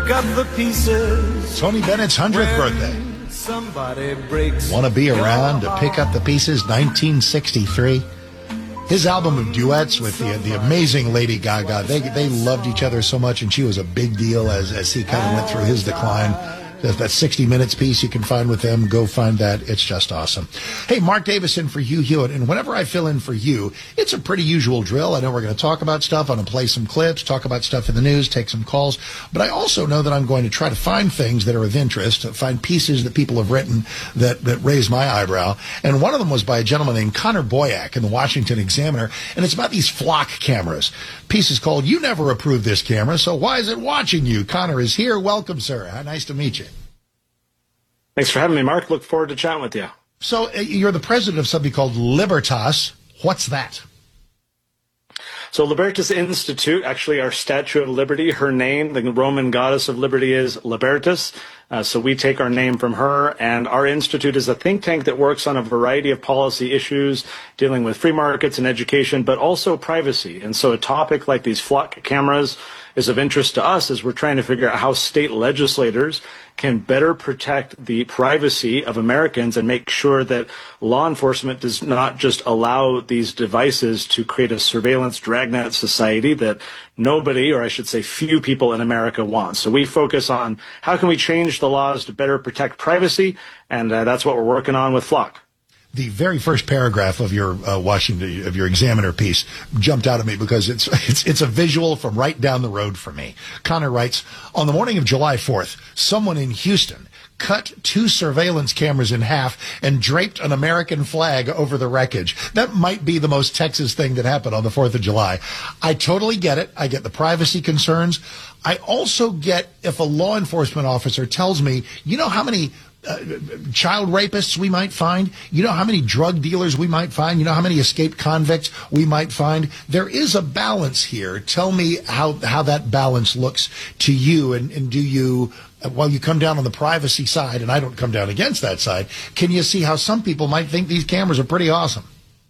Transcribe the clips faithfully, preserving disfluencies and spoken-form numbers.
pick up the pieces. Tony Bennett's hundredth birthday. Somebody breaks. Want to be around to pick up the pieces? nineteen sixty-three. His album of duets with the the amazing Lady Gaga. They they loved each other so much, and she was a big deal as as he kind of went through his decline. That, that sixty minutes piece you can find with them, go find that. It's just awesome. Hey, Mark Davis in for Hugh Hewitt, and whenever I fill in for you, it's a pretty usual drill. I know we're going to talk about stuff. I'm going to play some clips, talk about stuff in the news, take some calls. But I also know that I'm going to try to find things that are of interest, find pieces that people have written that, that raise my eyebrow. And one of them was by a gentleman named Connor Boyack in the Washington Examiner, and it's about these flock cameras. Piece is called, "You Never Approved This Camera, So Why Is It Watching You?" Connor is here. Welcome, sir. Nice to meet you. Thanks for having me, Mark. Look forward to chatting with you. So uh, you're the president of something called Libertas. What's that? So Libertas Institute, actually our Statue of Liberty, her name, the Roman goddess of liberty, is Libertas. Uh, so we take our name from her, and our institute is a think tank that works on a variety of policy issues dealing with free markets and education, but also privacy. And so a topic like these flock cameras is of interest to us as we're trying to figure out how state legislators can better protect the privacy of Americans and make sure that law enforcement does not just allow these devices to create a surveillance dragnet society that nobody, or I should say few people in America want. So we focus on how can we change the laws to better protect privacy, and uh, that's what we're working on with Flock. The very first paragraph of your uh, Washington of your Examiner piece jumped out at me because it's it's it's a visual from right down the road for me. Connor writes, "On the morning of July fourth, someone in Houston cut two surveillance cameras in half and draped an American flag over the wreckage." That might be the most Texas thing that happened on the fourth of July. I totally get it. I get the privacy concerns. I also get if a law enforcement officer tells me, you know how many Uh, child rapists we might find, you know how many drug dealers we might find, you know how many escaped convicts we might find. There is a balance here. Tell me how how that balance looks to you, and, and do you, while you come down on the privacy side, and I don't come down against that side, can you see how some people might think these cameras are pretty awesome?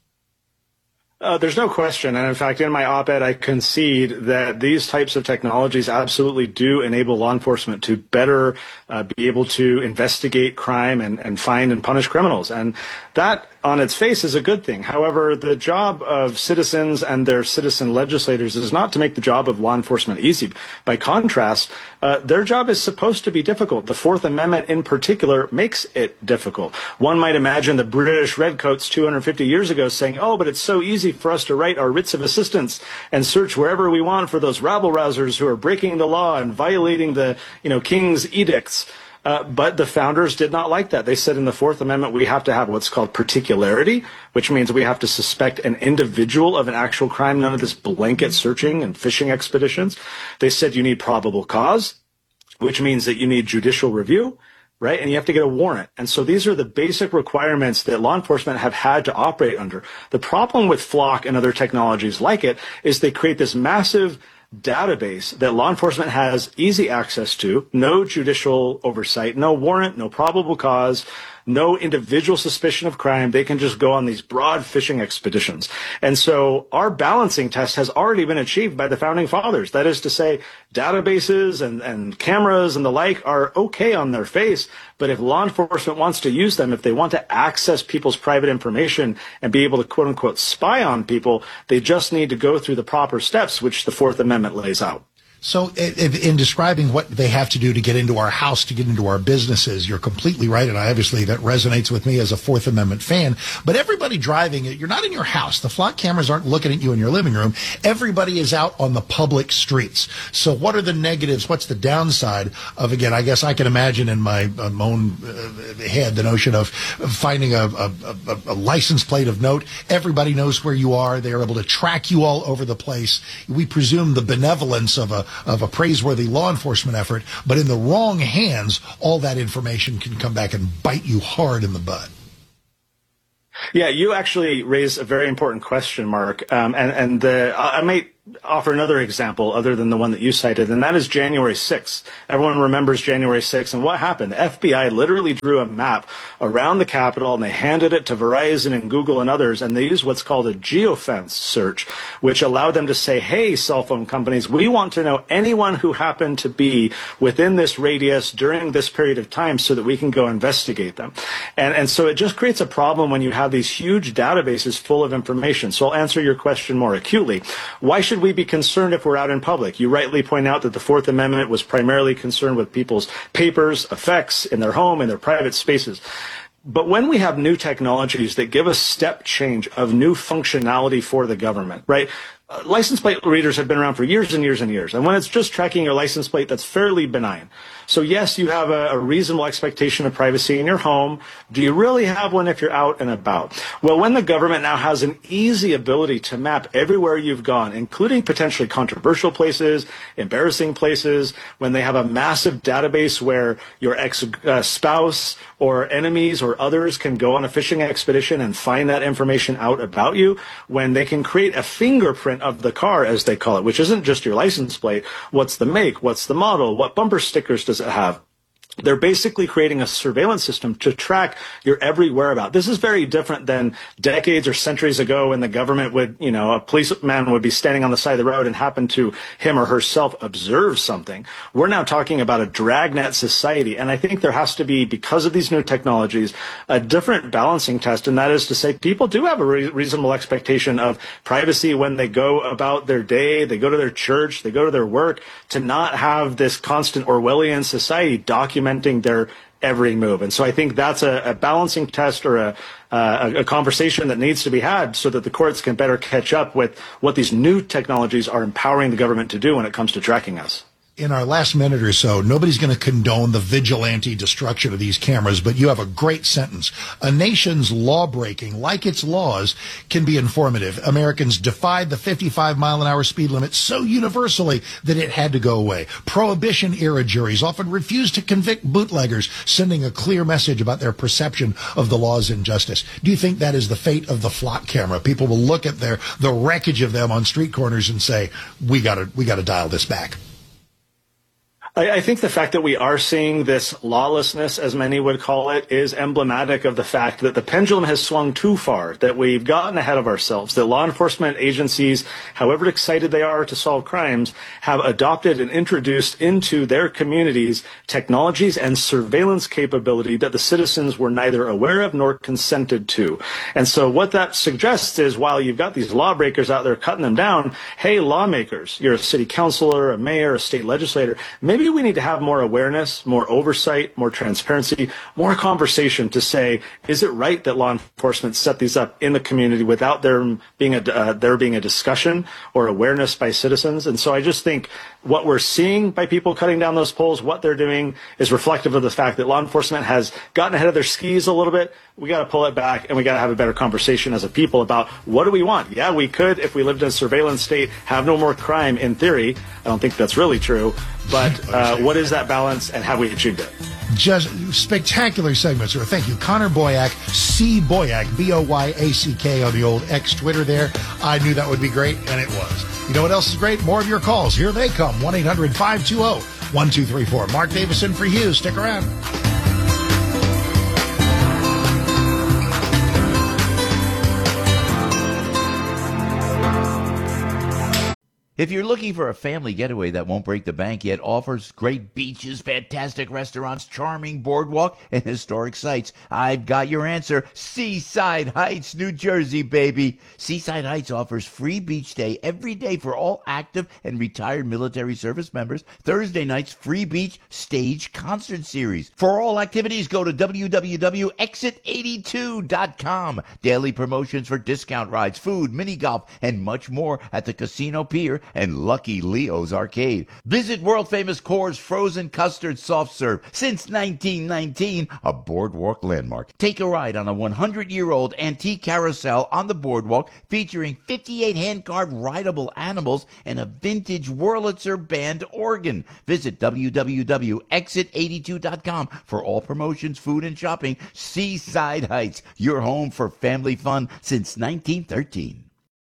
Uh, there's no question. And in fact, in my op-ed, I concede that these types of technologies absolutely do enable law enforcement to better uh, be able to investigate crime and, and find and punish criminals. And that on its face is a good thing. However, the job of citizens and their citizen legislators is not to make the job of law enforcement easy. By contrast, uh, their job is supposed to be difficult. The Fourth Amendment in particular makes it difficult. One might imagine the British redcoats two hundred fifty years ago saying, oh, but it's so easy for us to write our writs of assistance and search wherever we want for those rabble-rousers who are breaking the law and violating the, you know, king's edicts. Uh, but the founders did not like that. They said in the Fourth Amendment we have to have what's called particularity, which means we have to suspect an individual of an actual crime, none of this blanket searching and fishing expeditions. They said you need probable cause, which means that you need judicial review, right? And you have to get a warrant. And so these are the basic requirements that law enforcement have had to operate under. The problem with Flock and other technologies like it is they create this massive database that law enforcement has easy access to, no judicial oversight, no warrant, no probable cause, no individual suspicion of crime. They can just go on these broad fishing expeditions. And so our balancing test has already been achieved by the founding fathers. That is to say, databases and, and cameras and the like are okay on their face. But if law enforcement wants to use them, if they want to access people's private information and be able to, quote unquote, spy on people, they just need to go through the proper steps, which the Fourth Amendment lays out. So in describing what they have to do to get into our house, to get into our businesses, you're completely right. And obviously that resonates with me as a Fourth Amendment fan. But everybody driving it, you're not in your house. The flock cameras aren't looking at you in your living room. Everybody is out on the public streets. So what are the negatives? What's the downside of, again, I guess I can imagine in my own head the notion of finding a, a, a, a license plate of note. Everybody knows where you are. They are able to track you all over the place. We presume the benevolence of a of a praiseworthy law enforcement effort, but in the wrong hands, all that information can come back and bite you hard in the butt. Yeah, you actually raised a very important question, Mark. Um, and and the, I might offer another example other than the one that you cited, and that is January sixth. Everyone remembers January sixth, and what happened? The F B I literally drew a map around the Capitol, and they handed it to Verizon and Google and others, and they used what's called a geofence search, which allowed them to say, hey, cell phone companies, we want to know anyone who happened to be within this radius during this period of time so that we can go investigate them. And, and so it just creates a problem when you have these huge databases full of information. So I'll answer your question more acutely. Why should we be concerned if we're out in public? You rightly point out that the Fourth Amendment was primarily concerned with people's papers, effects in their home, in their private spaces. But when we have new technologies that give a step change of new functionality for the government, right? Uh, license plate readers have been around for years and years and years. And when it's just tracking your license plate, that's fairly benign. So yes, you have a, a reasonable expectation of privacy in your home. Do you really have one if you're out and about? Well, when the government now has an easy ability to map everywhere you've gone, including potentially controversial places, embarrassing places, when they have a massive database where your ex-spouse or enemies or others can go on a fishing expedition and find that information out about you, when they can create a fingerprint of the car, as they call it, which isn't just your license plate. What's the make? What's the model? What bumper stickers does it have? They're basically creating a surveillance system to track your every whereabout. This is very different than decades or centuries ago when the government would, you know, a policeman would be standing on the side of the road and happen to him or herself observe something. We're now talking about a dragnet society. And I think there has to be, because of these new technologies, a different balancing test. And that is to say, people do have a re- reasonable expectation of privacy when they go about their day, they go to their church, they go to their work, to not have this constant Orwellian society documenting their every move. And so I think that's a, a balancing test or a, uh, a conversation that needs to be had so that the courts can better catch up with what these new technologies are empowering the government to do when it comes to tracking us. In our last minute or so, nobody's going to condone the vigilante destruction of these cameras, but you have a great sentence. A nation's law breaking, like its laws, can be informative. Americans defied the fifty-five mile an hour speed limit so universally that it had to go away. Prohibition era juries often refused to convict bootleggers, sending a clear message about their perception of the law's injustice. Do you think that is the fate of the flock camera? People will look at their the wreckage of them on street corners and say, we got to we got to dial this back. I, I think the fact that we are seeing this lawlessness, as many would call it, is emblematic of the fact that the pendulum has swung too far, that we've gotten ahead of ourselves, that law enforcement agencies, however excited they are to solve crimes, have adopted and introduced into their communities technologies and surveillance capability that the citizens were neither aware of nor consented to. And so what that suggests is, while you've got these lawbreakers out there cutting them down, hey, lawmakers, you're a city councilor, a mayor, a state legislator, maybe Maybe we need to have more awareness, more oversight, more transparency, more conversation to say, is it right that law enforcement set these up in the community without there being a, uh, there being a discussion or awareness by citizens? And so I just think what we're seeing by people cutting down those poles, what they're doing, is reflective of the fact that law enforcement has gotten ahead of their skis a little bit. We got to pull it back, and we got to have a better conversation as a people about what do we want. Yeah, we could, if we lived in a surveillance state, have no more crime in theory. I don't think that's really true. But uh, what is that balance, and have we achieved it? Just spectacular segment, sir. Thank you. Connor Boyack, C. Boyack, B O Y A C K on the old X Twitter there. I knew that would be great, and it was. You know what else is great? More of your calls. Here they come. one eight hundred five two zero one two three four. Mark Davison for you. Stick around. If you're looking for a family getaway that won't break the bank yet offers great beaches, fantastic restaurants, charming boardwalk, and historic sites, I've got your answer. Seaside Heights, New Jersey, baby. Seaside Heights offers free beach day every day for all active and retired military service members. Thursday nights, free beach stage concert series. For all activities, go to w w w dot exit eighty-two dot com. Daily promotions for discount rides, food, mini golf, and much more at the Casino Pier and Lucky Leo's Arcade. Visit world-famous Coors Frozen Custard Soft Serve. Since nineteen nineteen, a boardwalk landmark. Take a ride on a one hundred year old antique carousel on the boardwalk featuring fifty-eight hand-carved rideable animals and a vintage Wurlitzer band organ. Visit w w w dot exit eighty-two dot com for all promotions, food, and shopping. Seaside Heights, your home for family fun since nineteen thirteen.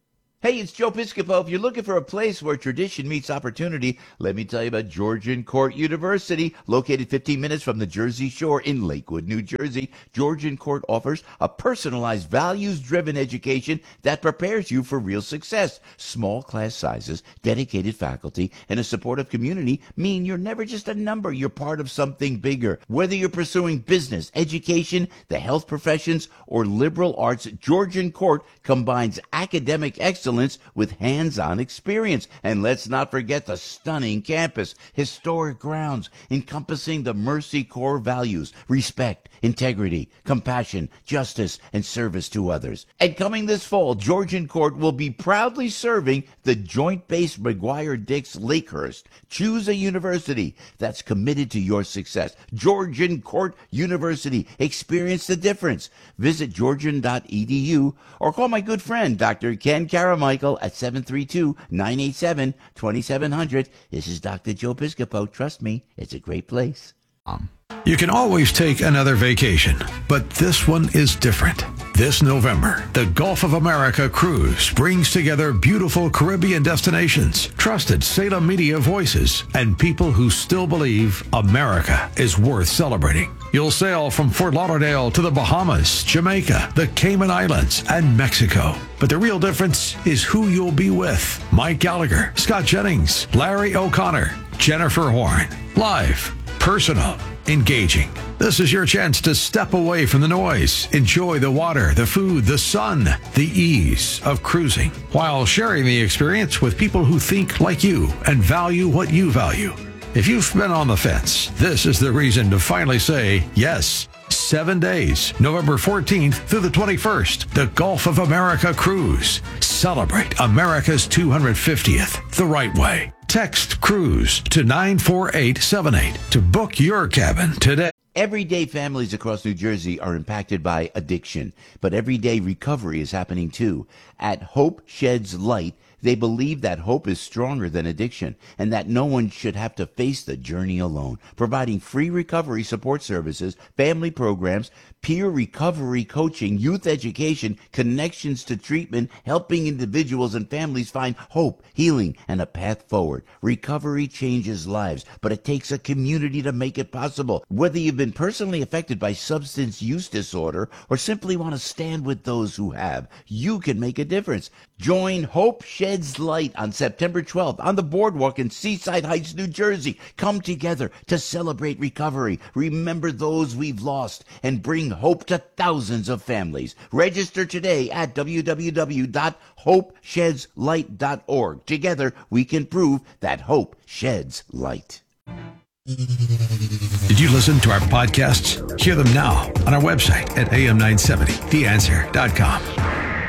Hey, it's Joe Piscopo. If you're looking for a place where tradition meets opportunity, let me tell you about Georgian Court University, located fifteen minutes from the Jersey Shore in Lakewood, New Jersey. Georgian Court offers a personalized, values-driven education that prepares you for real success. Small class sizes, dedicated faculty, and a supportive community mean you're never just a number. You're part of something bigger. Whether you're pursuing business, education, the health professions, or liberal arts, Georgian Court combines academic excellence with hands-on experience. And let's not forget the stunning campus, historic grounds encompassing the Mercy core values: respect, integrity, compassion, justice, and service to others. And coming this fall, Georgian Court will be proudly serving the Joint Base McGuire-Dix Lakehurst. Choose a university that's committed to your success. Georgian Court University. Experience the difference. Visit georgian dot e d u or call my good friend, Doctor Ken Caramichael, at seven three two, nine eight seven, two seven zero zero. This is Doctor Joe Piscopo. Trust me, it's a great place. Um. You can always take another vacation, but this one is different. This November, the Gulf of America Cruise brings together beautiful Caribbean destinations, trusted Salem media voices, and people who still believe America is worth celebrating. You'll sail from Fort Lauderdale to the Bahamas, Jamaica, the Cayman Islands, and Mexico. But the real difference is who you'll be with. Mike Gallagher, Scott Jennings, Larry O'Connor, Jennifer Horn. Live, personal, engaging. This is your chance to step away from the noise, enjoy the water, the food, the sun, the ease of cruising, while sharing the experience with people who think like you and value what you value. If you've been on the fence, this is the reason to finally say yes. Seven days, November fourteenth through the twenty-first, the Gulf of America Cruise. Celebrate America's two hundred fiftieth the right way. Text CRUISE to nine four eight seven eight to book your cabin today. Everyday families across New Jersey are impacted by addiction, but everyday recovery is happening too. At Hope Sheds Light, they believe that hope is stronger than addiction and that no one should have to face the journey alone, providing free recovery support services, family programs, peer recovery coaching, youth education, connections to treatment, helping individuals and families find hope, healing, and a path forward. Recovery changes lives, but it takes a community to make it possible. Whether you've been personally affected by substance use disorder or simply want to stand with those who have, you can make a difference. Join Hope Sheds Light on September twelfth on the boardwalk in Seaside Heights, New Jersey. Come together to celebrate recovery, remember those we've lost, and bring hope to thousands of families. Register today at w w w dot hope sheds light dot org. Together, we can prove that hope sheds light. Did you listen to our podcasts? Hear them now on our website at a m nine seventy the answer dot com.